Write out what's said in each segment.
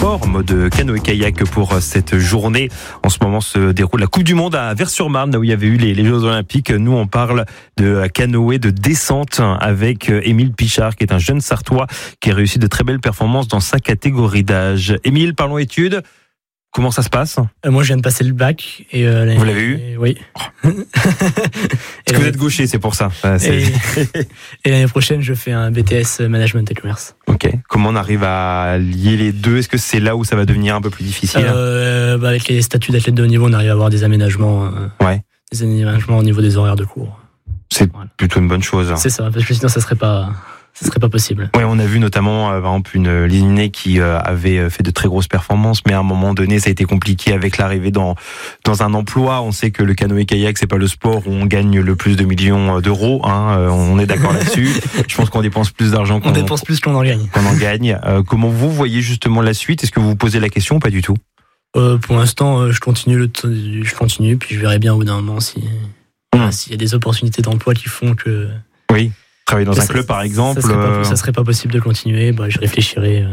sport, en mode canoë-kayak pour cette journée. En ce moment se déroule la Coupe du Monde à Vers-sur-Marne, là où il y avait eu les Jeux Olympiques. Nous, on parle de canoë de descente avec Émile Pichard, qui est un jeune Sartois qui a réussi de très belles performances dans sa catégorie d'âge. Émile, parlons études. Comment ça se passe ? Moi, je viens de passer le bac. Et, vous l'avez eu ? Oui. Parce que vous êtes gaucher, c'est pour ça. Et l'année prochaine, je fais un BTS Management et Commerce. Ok. Comment on arrive à lier les deux ? Est-ce que c'est là où ça va devenir un peu plus difficile ? Avec les statuts d'athlète de haut niveau, on arrive à avoir des aménagements. Des aménagements au niveau des horaires de cours. C'est plutôt une bonne chose. C'est ça, parce que sinon, ça serait pas possible. Oui, on a vu notamment par exemple une Linné qui avait fait de très grosses performances, mais à un moment donné, ça a été compliqué avec l'arrivée dans un emploi. On sait que le canoë-kayak, c'est pas le sport où on gagne le plus de millions d'euros. On est d'accord là-dessus. Je pense qu'on dépense plus d'argent qu'on dépense plus qu'on en gagne. Comment vous voyez justement la suite ? Est-ce que vous vous posez la question ou pas du tout ? Pour l'instant, je continue, puis je verrai bien au bout d'un moment s'il y a des opportunités d'emploi qui font que. Oui. Travailler dans un club, par exemple. Ça serait pas possible de continuer. Je réfléchirai,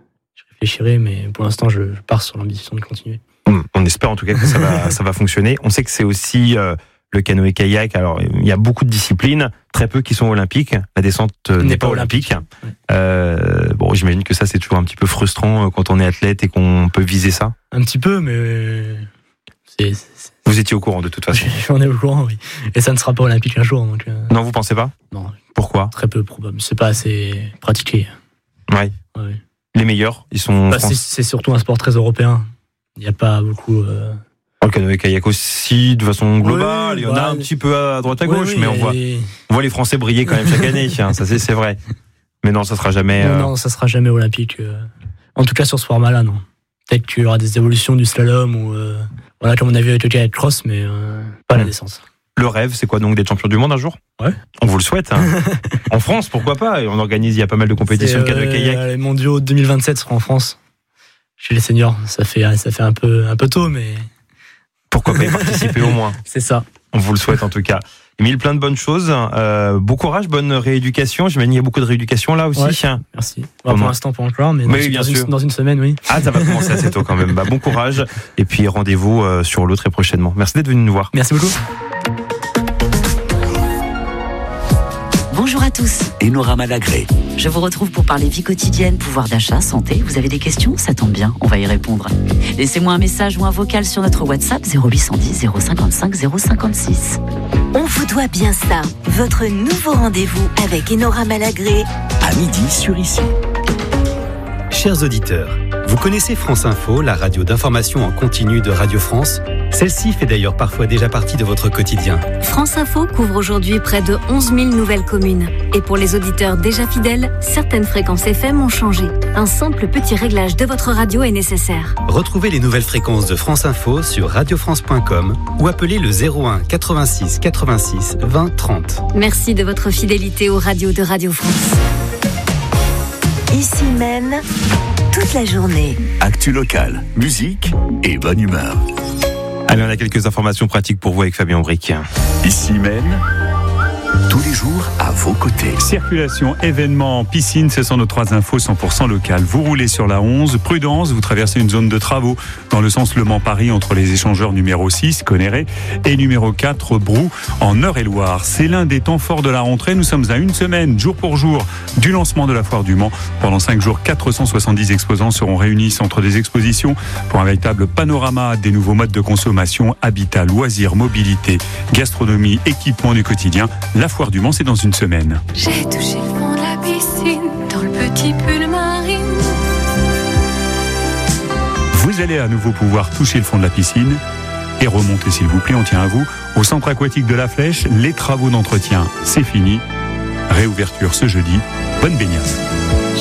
mais pour l'instant, je pars sur l'ambition de continuer. On espère en tout cas que ça va fonctionner. On sait que c'est aussi le canoë-kayak. Alors, il y a beaucoup de disciplines, très peu qui sont olympiques. La descente n'est pas olympique. J'imagine que ça, c'est toujours un petit peu frustrant quand on est athlète et qu'on peut viser ça. Un petit peu, mais Vous étiez au courant de toute façon. J'en ai au courant, oui. Et ça ne sera pas olympique un jour. Donc, Non, vous pensez pas ? Non. Pourquoi ? Très peu probable. C'est pas assez pratiqué. Ouais. Les meilleurs, ils sont. C'est surtout un sport très européen. Il n'y a pas beaucoup. Le canoë-kayak aussi, de façon globale. Il y en a un petit peu à droite à gauche, mais on voit les Français briller quand même chaque année. Ça, c'est vrai. Mais non, ça sera jamais. Non, ça sera jamais olympique. En tout cas, sur ce format-là, non. Peut-être qu'il y aura des évolutions du slalom ou comme on a vu avec le kayak cross, mais pas la descente. Le rêve, c'est quoi donc, d'être champion du monde un jour ? Ouais. On vous le souhaite. En France, pourquoi pas ? On organise, il y a pas mal de compétitions de canoë-kayak. Les mondiaux 2027 seront en France. Chez les seniors, ça fait un peu tôt, mais pourquoi pas y participer au moins ? C'est ça. On vous le souhaite en tout cas. Émile, plein de bonnes choses. Bon courage, bonne rééducation. J'imagine qu'il y a beaucoup de rééducation là aussi. Ouais, merci. Pour l'instant, pas encore, mais dans une semaine, oui. Ah, ça va commencer assez tôt quand même. Bon courage. Et puis rendez-vous sur l'eau très prochainement. Merci d'être venu nous voir. Merci beaucoup. Bonjour à tous. Enora Malagré. Je vous retrouve pour parler vie quotidienne, pouvoir d'achat, santé. Vous avez des questions ? Ça tombe bien, on va y répondre. Laissez-moi un message ou un vocal sur notre WhatsApp 0810 055 056. On vous doit bien ça. Votre nouveau rendez-vous avec Enora Malagré. À midi sur Ici. Chers auditeurs, vous connaissez France Info, la radio d'information en continu de Radio France ? Celle-ci fait d'ailleurs parfois déjà partie de votre quotidien. France Info couvre aujourd'hui près de 11 000 nouvelles communes. Et pour les auditeurs déjà fidèles, certaines fréquences FM ont changé. Un simple petit réglage de votre radio est nécessaire. Retrouvez les nouvelles fréquences de France Info sur radiofrance.com ou appelez le 01 86 86 20 30. Merci de votre fidélité aux radios de Radio France. Ici même, toute la journée. Actu locale, musique et bonne humeur. Allez, on a quelques informations pratiques pour vous avec Fabien Bric. Ici même, tous les jours à vos côtés. Circulation, événements, piscine, ce sont nos 3 infos 100% locales. Vous roulez sur la 11, prudence, vous traversez une zone de travaux dans le sens Le Mans-Paris entre les échangeurs numéro 6, Conneré, et numéro 4, Brou, en Eure-et-Loire. C'est l'un des temps forts de la rentrée. Nous sommes à une semaine, jour pour jour, du lancement de la foire du Mans. Pendant 5 jours, 470 exposants seront réunis centre des expositions pour un véritable panorama des nouveaux modes de consommation, habitat, loisirs, mobilité, gastronomie, équipement du quotidien. La foire du Mans, c'est dans une semaine. J'ai touché le fond de la piscine, dans le petit pull marine. Vous allez à nouveau pouvoir toucher le fond de la piscine et remonter, s'il vous plaît, on tient à vous. Au centre aquatique de la Flèche, les travaux d'entretien, c'est fini. Réouverture ce jeudi. Bonne baignade.